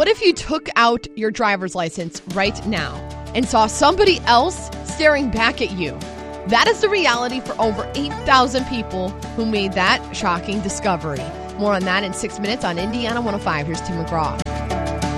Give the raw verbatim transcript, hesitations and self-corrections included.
What if you took out your driver's license right now and saw somebody else staring back at you? That is the reality for over eight thousand people who made that shocking discovery. More on that in six minutes on Indiana one oh five. Here's Tim McGraw.